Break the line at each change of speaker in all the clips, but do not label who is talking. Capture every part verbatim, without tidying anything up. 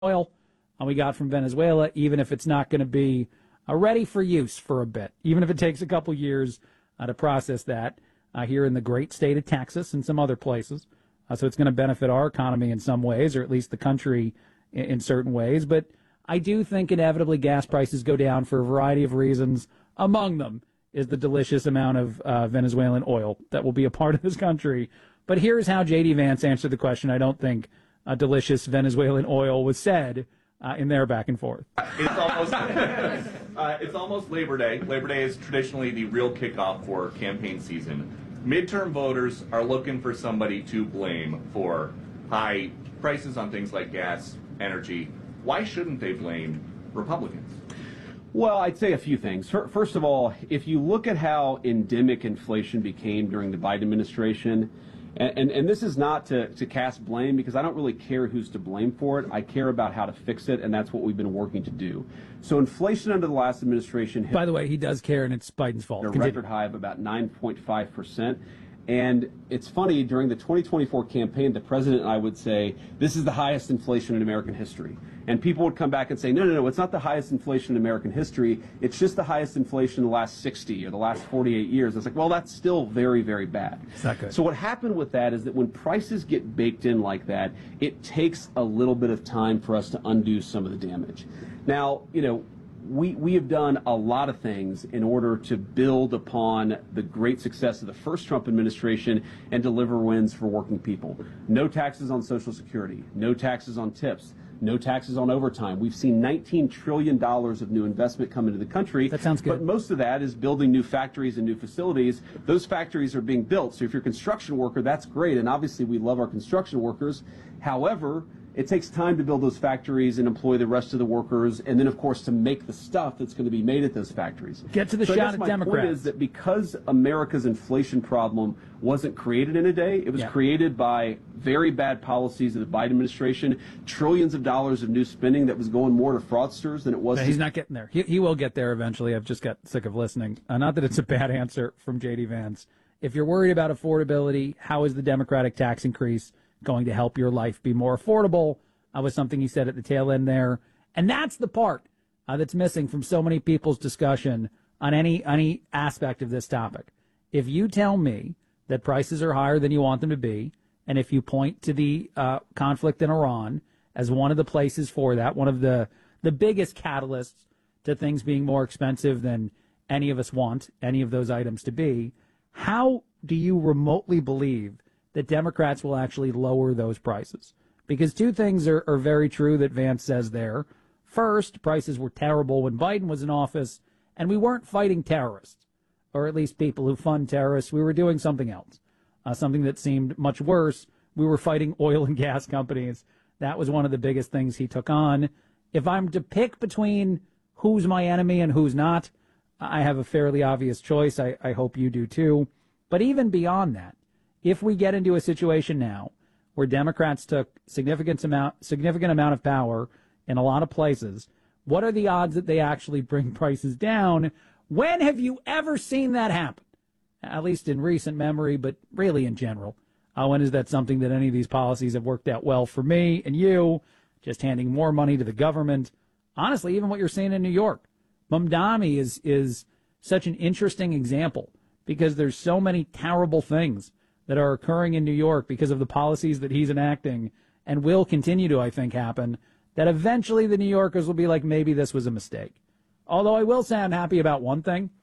oil uh, we got from Venezuela, even if it's not going to be uh, ready for use for a bit, even if it takes a couple years uh, to process that uh, here in the great state of Texas and some other places. Uh, so it's going to benefit our economy in some ways, or at least the country in, in certain ways. But I do think inevitably gas prices go down for a variety of reasons. Among them is the delicious amount of uh, Venezuelan oil that will be a part of this country. But here's how J D Vance answered the question. I don't think uh, delicious Venezuelan oil was said uh, in their back and forth.
It's almost, uh, it's almost Labor Day. Labor Day is traditionally the real kickoff for campaign season. Midterm voters are looking for somebody to blame for high prices on things like gas, energy. Why shouldn't they blame Republicans?
Well, I'd say a few things. First of all, if you look at how endemic inflation became during the Biden administration, and, and, and this is not to, to cast blame because I don't really care who's to blame for it. I care about how to fix it, and that's what we've been working to do. So inflation under the last administration hit,
by the way, he does care, and it's Biden's fault.
A record high of about nine point five percent. And it's funny, during the twenty twenty-four campaign, the president and I would say, this is the highest inflation in American history. And people would come back and say, no, no, no, it's not the highest inflation in American history. It's just the highest inflation in the last sixty or the last forty-eight years. It's like, well, that's still very, very bad.
It's not good.
So what happened with that is that when prices get baked in like that, it takes a little bit of time for us to undo some of the damage. Now, you know, We, we have done a lot of things in order to build upon the great success of the first Trump administration and deliver wins for working people. No taxes on Social Security, no taxes on tips, no taxes on overtime. We've seen nineteen trillion dollars of new investment come into the country.
That sounds good.
But most of that is building new factories and new facilities. Those factories are being built. So if you're a construction worker, that's great. And obviously we love our construction workers. However, it takes time to build those factories and employ the rest of the workers, and then, of course, to make the stuff that's going to be made at those factories.
Get to the
so
shot at
my
Democrats.
My point is that because America's inflation problem wasn't created in a day, it was
yeah.
created by very bad policies of the Biden administration, trillions of dollars of new spending that was going more to fraudsters than it was.
No,
to
he's not getting there. He, he will get there eventually. I've just got sick of listening. Uh, not that it's a bad answer from J D Vance. If you're worried about affordability, how is the Democratic tax increase going to help your life be more affordable? Uh, was something he said at the tail end there. And that's the part uh, that's missing from so many people's discussion on any any aspect of this topic. If you tell me that prices are higher than you want them to be, and if you point to the uh, conflict in Iran as one of the places for that, one of the, the biggest catalysts to things being more expensive than any of us want any of those items to be, how do you remotely believe that Democrats will actually lower those prices? Because two things are, are very true that Vance says there. First, prices were terrible when Biden was in office, and we weren't fighting terrorists, or at least people who fund terrorists. We were doing something else, uh, something that seemed much worse. We were fighting oil and gas companies. That was one of the biggest things he took on. If I'm to pick between who's my enemy and who's not, I have a fairly obvious choice. I, I hope you do too. But even beyond that, if we get into a situation now where Democrats took significant amount, significant amount of power in a lot of places, what are the odds that they actually bring prices down? When have you ever seen that happen? At least in recent memory, but really in general. Uh, when is that something that any of these policies have worked out well for me and you? Just handing more money to the government. Honestly, even what you're seeing in New York. Mamdani is, is such an interesting example because there's so many terrible things that are occurring in New York because of the policies that he's enacting and will continue to, I think, happen, that eventually the New Yorkers will be like, maybe this was a mistake. Although I will say I'm happy about one thing.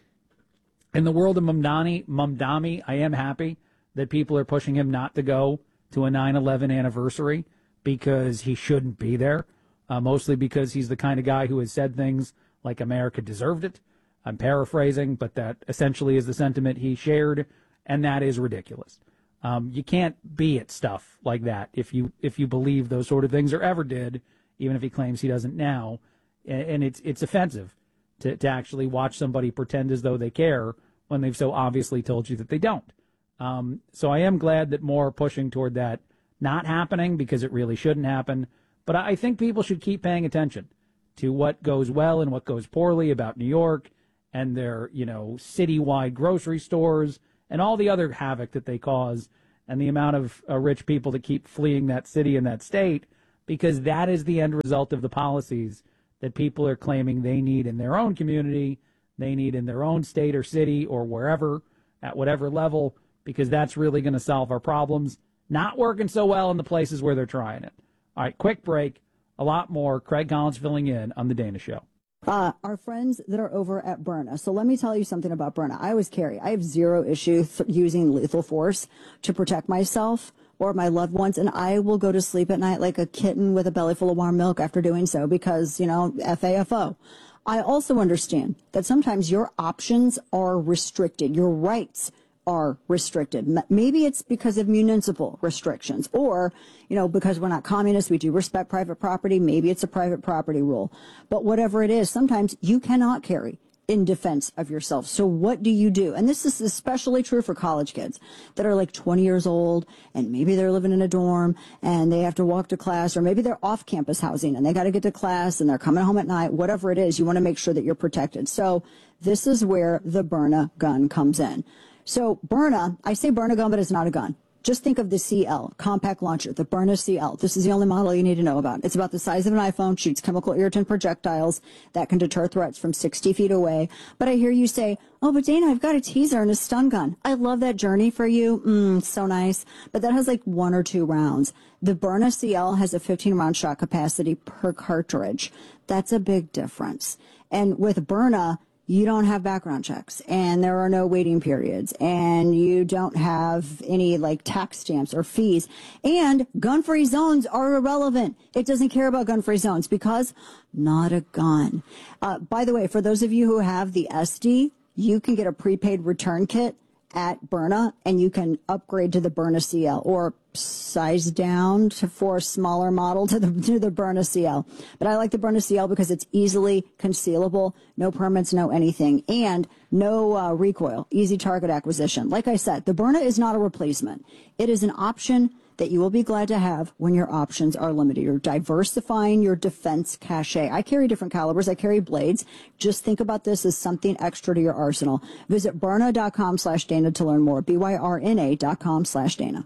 In the world of Mamdani, Mamdani, I am happy that people are pushing him not to go to a nine eleven anniversary because he shouldn't be there, uh, mostly because he's the kind of guy who has said things like America deserved it. I'm paraphrasing, but that essentially is the sentiment he shared. And that is ridiculous. Um, you can't be at stuff like that if you if you believe those sort of things or ever did, even if he claims he doesn't now. And, and it's it's offensive to, to actually watch somebody pretend as though they care when they've so obviously told you that they don't. Um, so I am glad that more are pushing toward that not happening because it really shouldn't happen. But I think people should keep paying attention to what goes well and what goes poorly about New York and their, you know, citywide grocery stores and all the other havoc that they cause, and the amount of uh, rich people that keep fleeing that city and that state because that is the end result of the policies that people are claiming they need in their own community, they need in their own state or city or wherever, at whatever level, because that's really going to solve our problems. Not working so well in the places where they're trying it. All right, quick break. A lot more. Craig Collins filling in on The Dana Show.
Uh, our friends that are over at Byrna. So let me tell you something about Byrna. I always carry. I have zero issue th- using lethal force to protect myself or my loved ones, and I will go to sleep at night like a kitten with a belly full of warm milk after doing so because, you know, F A F O. I also understand that sometimes your options are restricted. Your rights are restricted. Maybe it's because of municipal restrictions or, you know, because we're not communists, we do respect private property. Maybe it's a private property rule. But whatever it is, sometimes you cannot carry in defense of yourself. So what do you do? And this is especially true for college kids that are like twenty years old and maybe they're living in a dorm and they have to walk to class, or maybe they're off campus housing and they got to get to class and they're coming home at night. Whatever it is, you want to make sure that you're protected. So this is where the Byrna gun comes in. So Byrna, I say Byrna gun, but it's not a gun. Just think of the C L, compact launcher, the Byrna C L. This is the only model you need to know about. It's about the size of an iPhone, shoots chemical irritant projectiles that can deter threats from sixty feet away. But I hear you say, oh, but Dana, I've got a teaser and a stun gun. I love that journey for you. Mm, so nice. But that has like one or two rounds. The Byrna C L has a fifteen round shot capacity per cartridge. That's a big difference. And with Byrna, you don't have background checks and there are no waiting periods and you don't have any like tax stamps or fees, and gun-free zones are irrelevant. It doesn't care about gun-free zones because not a gun. Uh, by the way, for those of you who have the S D, you can get a prepaid return kit at Byrna and you can upgrade to the Byrna C L or size down to for a smaller model to the to the Byrna C L. But I like the Byrna C L because it's easily concealable, no permits, no anything, and no uh, recoil, easy target acquisition. Like I said, the Byrna is not a replacement. It is an option that you will be glad to have when your options are limited. You're diversifying your defense cachet. I carry different calibers. I carry blades. Just think about this as something extra to your arsenal. Visit Byrna.com slash Dana to learn more. B Y R N A dot com slash Dana.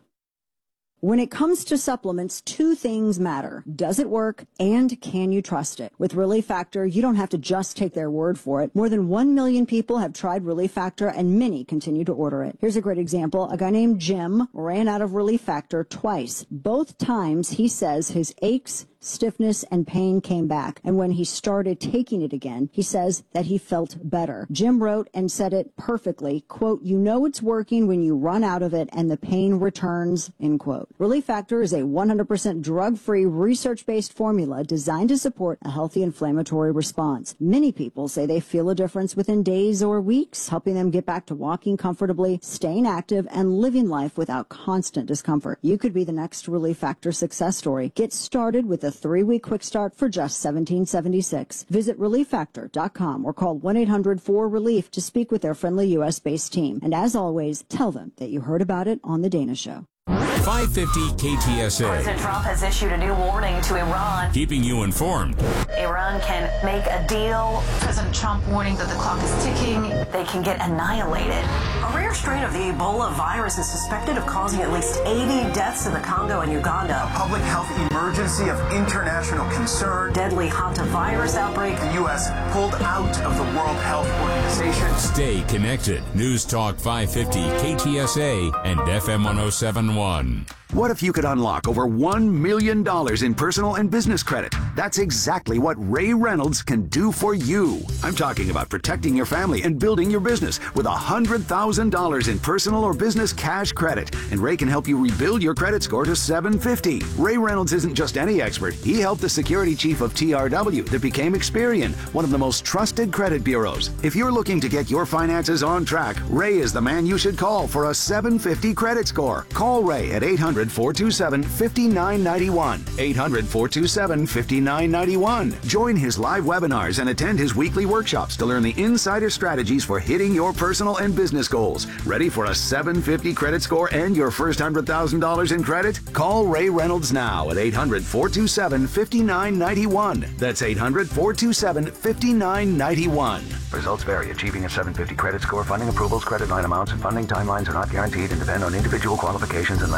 When it comes to supplements, two things matter. Does it work and can you trust it? With Relief Factor, you don't have to just take their word for it. More than one million people have tried Relief Factor and many continue to order it. Here's a great example. A guy named Jim ran out of Relief Factor twice. Both times he says his aches, stiffness, and pain came back. And when he started taking it again, he says that he felt better. Jim wrote and said it perfectly, quote, you know it's working when you run out of it and the pain returns, end quote. Relief Factor is a one hundred percent drug-free, research-based formula designed to support a healthy inflammatory response. Many people say they feel a difference within days or weeks, helping them get back to walking comfortably, staying active, and living life without constant discomfort. You could be the next Relief Factor success story. Get started with a three-week quick start for just seventeen dollars and seventy-six cents. Visit relief factor dot com or call one eight hundred four relief to speak with their friendly U S-based team. And as always, tell them that you heard about it on The Dana Show.
five fifty K T S A.
President Trump has issued a new warning to Iran.
Keeping you informed.
Iran can make a deal. President Trump warning that the clock is ticking. They can get annihilated. A rare strain of the Ebola virus is suspected of causing at least eighty deaths in the Congo and Uganda.
A public health emergency of international concern.
Deadly hantavirus outbreak.
The U S pulled out of the World Health Organization.
Stay connected. News Talk five fifty K T S A and F M one oh seven point one.
What if you could unlock over one million dollars in personal and business credit? That's exactly what Ray Reynolds can do for you. I'm talking about protecting your family and building your business with one hundred thousand dollars in personal or business cash credit. And Ray can help you rebuild your credit score to seven fifty. Ray Reynolds isn't just any expert. He helped the security chief of T R W that became Experian, one of the most trusted credit bureaus. If you're looking to get your finances on track, Ray is the man you should call for a seven fifty credit score. Call Ray at eight hundred four two seven five nine nine one. eight hundred four two seven five nine nine one. Join his live webinars and attend his weekly workshops to learn the insider strategies for hitting your personal and business goals. Ready for a seven fifty credit score and your first one hundred thousand dollars in credit? Call Ray Reynolds now at eight hundred four two seven five nine nine one. That's eight hundred four two seven five nine nine one.
Results vary. Achieving a seven fifty credit score, funding approvals, credit line amounts, and funding timelines are not guaranteed and depend on individual qualifications and lender requirements.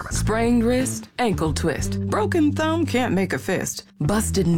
Sprained wrist, ankle twist. Broken thumb can't make a fist. Busted